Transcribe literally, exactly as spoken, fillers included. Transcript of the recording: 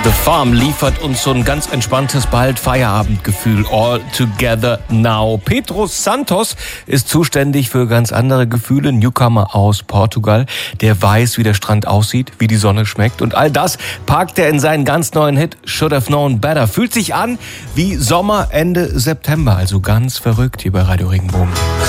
The Farm liefert uns so ein ganz entspanntes Bald-Feierabendgefühl. All together now. Pedro Santos ist zuständig für ganz andere Gefühle. Newcomer aus Portugal. Der weiß, wie der Strand aussieht, wie die Sonne schmeckt. Und all das packt er in seinen ganz neuen Hit Should Have Known Better. Fühlt sich an wie Sommer Ende September. Also ganz verrückt hier bei Radio Regenbogen.